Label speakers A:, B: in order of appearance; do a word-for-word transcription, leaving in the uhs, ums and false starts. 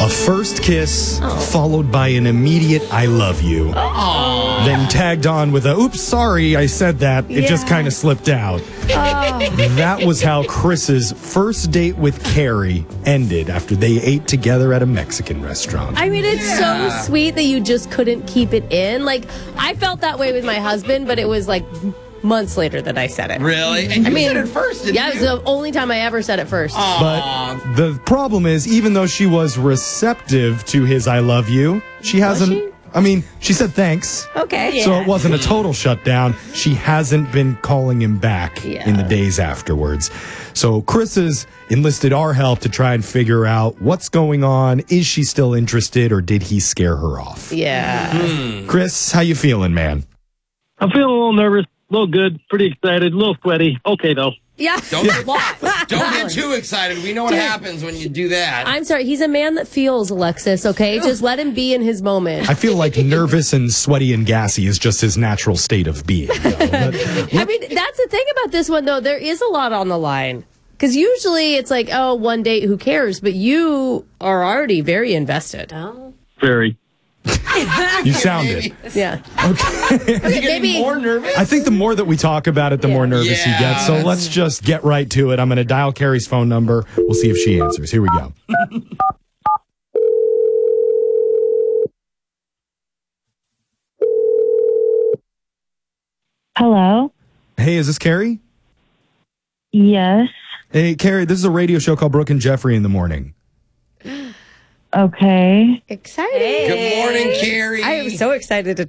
A: A first kiss, oh. followed by an immediate I love you.
B: Oh.
A: Then tagged on with a, oops, sorry, I said that. It yeah. just kind of slipped out. Oh. That was how Chris's first date with Carrie ended after they ate together at a Mexican restaurant.
B: I mean, it's
C: Yeah.
B: so sweet that you just couldn't keep it in. Like, I felt that way with my husband, but it was like months later that I said it.
C: Really? And you
B: I mean,
C: said it first, didn't
B: yeah,
C: you?
B: it was the only time I ever said it first.
C: Aww.
A: But the problem is, even though she was receptive to his I love you, she hasn't...
B: she?
A: I mean, she said thanks.
B: Okay.
A: So
B: Yeah.
A: it wasn't a total shutdown. She hasn't been calling him back
B: Yeah.
A: in the days afterwards. So Chris has enlisted our help to try and figure out what's going on. Is she still interested, or did he scare her off?
B: Yeah.
C: Hmm.
A: Chris, how you feeling, man?
D: I'm feeling a little nervous, a little good, pretty excited, a little sweaty. Okay, though.
B: Yeah.
C: Don't get, don't get too excited. We know what
B: Dude.
C: happens when you do that.
B: I'm sorry. He's a man that feels, Alexis, okay? Just let him be in his moment.
A: I feel like nervous and sweaty and gassy is just his natural state of being. though. But-
B: I mean, that's the thing about this one, though. There is a lot on the line. Because usually it's like, oh, one date, who cares? But you are already very invested.
E: Oh.
D: Very.
A: you sounded.
B: Yeah.
A: Okay.
C: Is he getting
B: Maybe-
C: more nervous?
A: I think the more that we talk about it, the
B: Yeah.
A: more nervous
C: Yeah,
A: he gets. So
C: that's-
A: let's just get right to it. I'm going to dial Carrie's phone number. We'll see if she answers. Here we go.
F: Hello?
A: Hey, is this Carrie?
F: Yes.
A: Hey, Carrie, this is a radio show called Brooke and Jeffrey in the Morning.
F: Okay.
B: Exciting.
C: Good morning, Carrie.
B: I am so excited to